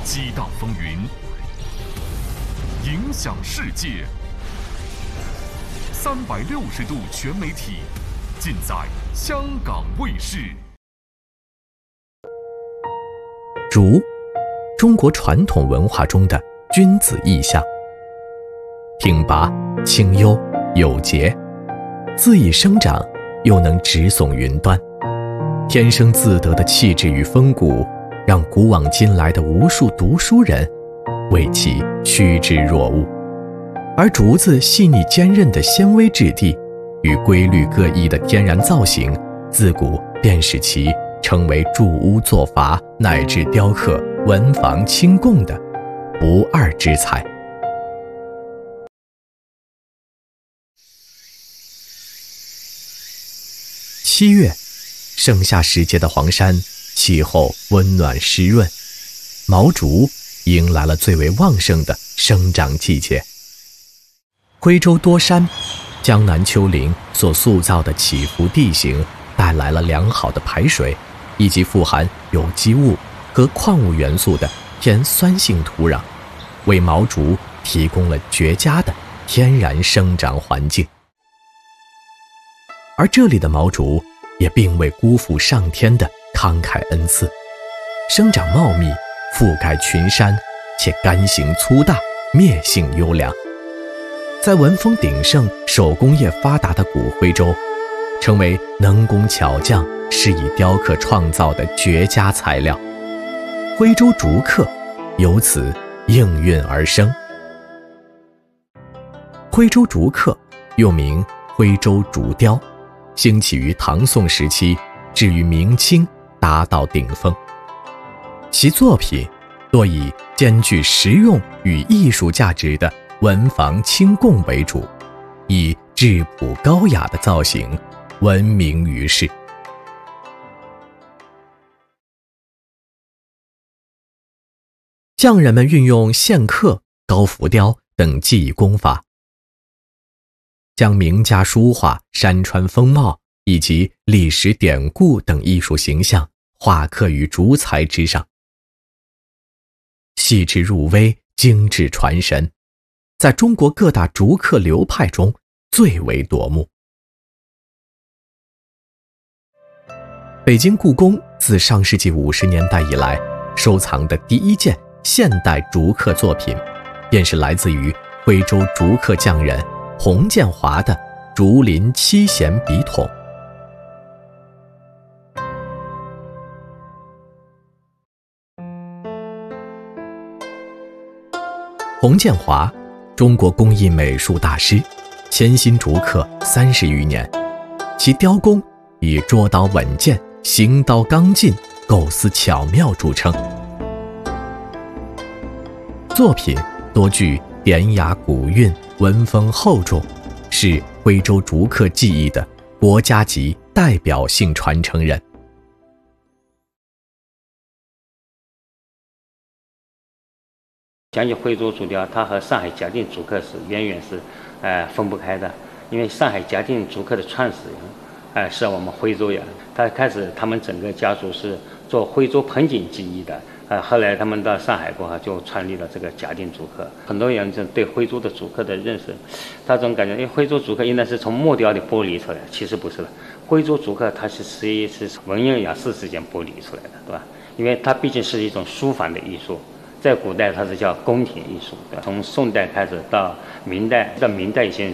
激荡风云，影响世界。360度全媒体，尽在香港卫视。 竹，中国传统文化中的君子意象，挺拔、清幽、有节，恣意生长，又能直耸云端，天生自得的气质与风骨，让古往今来的无数读书人为其趋之若鹜。而竹子细腻坚韧的纤维质地与规律各异的天然造型，自古便使其成为筑屋作筏乃至雕刻文房清供的不二之材。7月，盛夏时节的黄山气候温暖湿润，毛竹迎来了最为旺盛的生长季节。徽州多山、江南丘陵所塑造的起伏地形，带来了良好的排水，以及富含有机物和矿物元素的偏酸性土壤，为毛竹提供了绝佳的天然生长环境。而这里的毛竹也并未辜负上天的慷慨恩赐，生长茂密，覆盖群山，且干型粗大，篾性优良。在文风鼎盛、手工业发达的古徽州，成为能工巧匠施以雕刻创造的绝佳材料。徽州竹刻由此应运而生。徽州竹刻又名徽州竹雕，兴起于唐宋时期，至于明清达到顶峰。其作品多以兼具实用与艺术价值的文房清供为主，以质朴高雅的造型闻名于世。匠人们运用线刻、高浮雕等技艺功法，将名家书画、山川风貌以及历史典故等艺术形象画刻于竹材之上，细致入微，精致传神，在中国各大竹刻流派中最为夺目。北京故宫自上世纪50年代以来收藏的第一件现代竹刻作品，便是来自于徽州竹刻匠人洪建华的竹林七弦笔筒。洪建华，中国工艺美术大师，潜心竹刻30余年，其雕工以捉刀稳健、行刀刚劲、构思巧妙著称。作品多具典雅古韵，文风厚重，是徽州竹刻技艺的国家级代表性传承人。 讲起徽州竹雕，它和上海嘉定竹刻是远远是分不开的，因为上海嘉定竹刻的创始人是我们徽州人，他们整个家族是做徽州盆景技艺的。后来他们到上海过后，就创立了这个嘉定竹刻。很多人就对徽州的竹刻的认识，他总感觉，因为徽州竹刻应该是从木雕里剥离出来的，其实不是的。徽州竹刻它是文人雅士之间剥离出来的，对吧？因为它毕竟是一种书法的艺术，在古代它是叫宫廷艺术，对吧？从宋代开始到明代，到明代已经